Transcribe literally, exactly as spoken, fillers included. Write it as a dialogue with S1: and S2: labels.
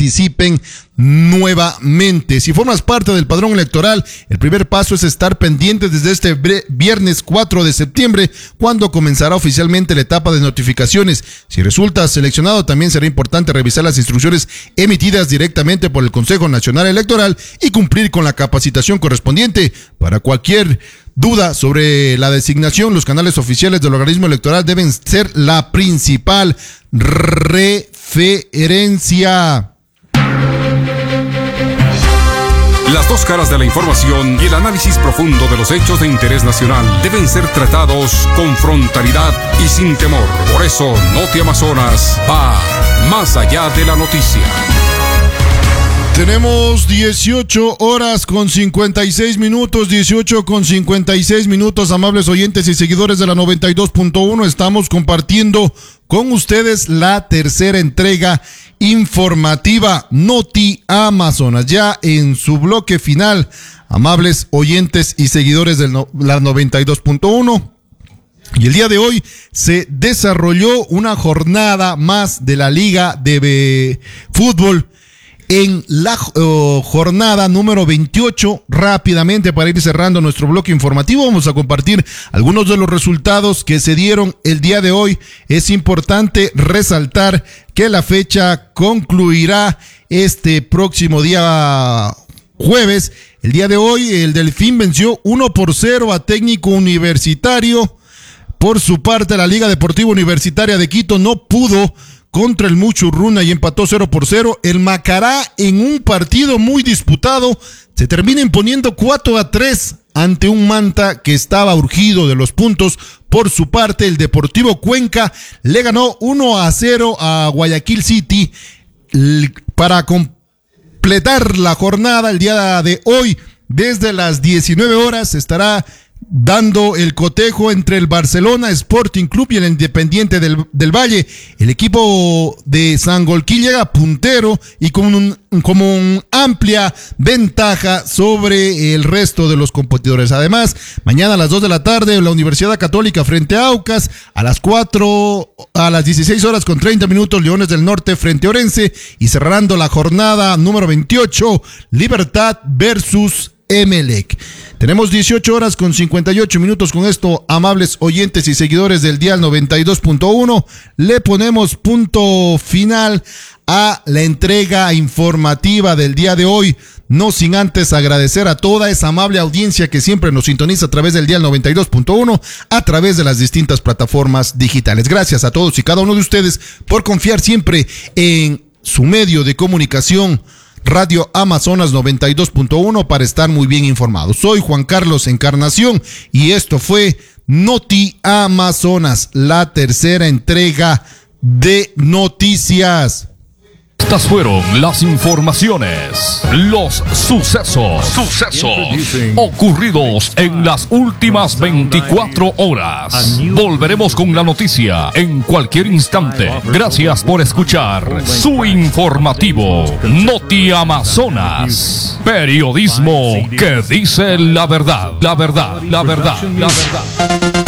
S1: participen nuevamente. Si formas parte del padrón electoral, el primer paso es estar pendiente desde este viernes cuatro de septiembre, cuando comenzará oficialmente la etapa de notificaciones. Si resultas seleccionado, también será importante revisar las instrucciones emitidas directamente por el Consejo Nacional Electoral y cumplir con la capacitación correspondiente. Para cualquier duda sobre la designación, los canales oficiales del organismo electoral deben ser la principal referencia.
S2: Las dos caras de la información y el análisis profundo de los hechos de interés nacional deben ser tratados con frontalidad y sin temor. Por eso, Noti Amazonas va más allá de la noticia.
S1: Tenemos dieciocho horas con cincuenta y seis minutos, dieciocho con cincuenta y seis minutos, amables oyentes y seguidores de la noventa y dos punto uno. Estamos compartiendo con ustedes la tercera entrega informativa Noti Amazonas, ya en su bloque final, amables oyentes y seguidores de la noventa y dos punto uno. Y el día de hoy se desarrolló una jornada más de la Liga de Fútbol. En la uh, jornada número veintiocho, rápidamente para ir cerrando nuestro bloque informativo, vamos a compartir algunos de los resultados que se dieron el día de hoy. Es importante resaltar que la fecha concluirá este próximo día jueves. El día de hoy el Delfín venció uno por cero a Técnico Universitario. Por su parte, la Liga Deportiva Universitaria de Quito no pudo contra el Muchurruna y empató cero por cero. El Macará, en un partido muy disputado, se termina imponiendo cuatro a tres ante un Manta que estaba urgido de los puntos. Por su parte, el Deportivo Cuenca le ganó uno a cero a Guayaquil City. Para completar la jornada el día de hoy, desde las diecinueve horas, estará dando el cotejo entre el Barcelona Sporting Club y el Independiente del, del Valle. El equipo de Sangolquí llega puntero y con un, como una amplia ventaja sobre el resto de los competidores. Además, mañana a las dos de la tarde, la Universidad Católica frente a Aucas, a las cuatro, a las dieciséis horas con treinta minutos, Leones del Norte frente a Orense, y cerrando la jornada número veintiocho, Libertad versus Emelec. Tenemos dieciocho horas con cincuenta y ocho minutos. Con esto, amables oyentes y seguidores del dial noventa y dos punto uno, le ponemos punto final a la entrega informativa del día de hoy, no sin antes agradecer a toda esa amable audiencia que siempre nos sintoniza a través del dial noventa y dos punto uno, a través de las distintas plataformas digitales. Gracias a todos y cada uno de ustedes por confiar siempre en su medio de comunicación, Radio Amazonas noventa y dos punto uno, para estar muy bien informados. Soy Juan Carlos Encarnación y esto fue Noti Amazonas, la tercera entrega de noticias.
S3: Estas fueron las informaciones, los sucesos, sucesos ocurridos en las últimas veinticuatro horas. Volveremos con la noticia en cualquier instante. Gracias por escuchar su informativo Noti Amazonas. Periodismo que dice la verdad, la verdad, la verdad, la verdad.